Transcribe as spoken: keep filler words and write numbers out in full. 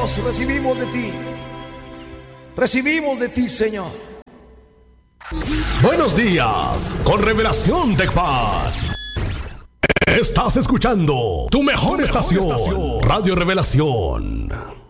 Dios, recibimos de ti. Recibimos de ti, Señor. Buenos días, con Revelación Tecpat. Estás escuchando tu mejor, tu mejor estación, estación, Radio Revelación.